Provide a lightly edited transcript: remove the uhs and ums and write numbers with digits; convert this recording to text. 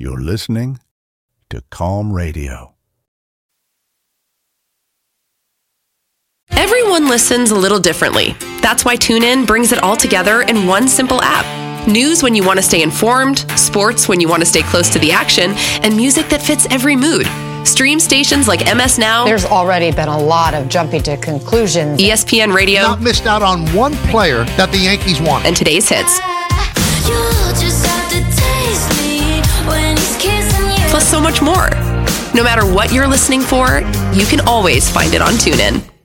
You're listening to Calm Radio. Everyone listens a little differently. That's why TuneIn brings it all together in one simple app. News when you want to stay informed, sports when you want to stay close to the action, and music that fits every mood. Stream stations like MS Now. There's already been a lot of jumping to conclusions. ESPN Radio. Not missed out on one player that the Yankees want. And today's hits. Plus so much more. No matter what you're listening for, you can always find it on TuneIn.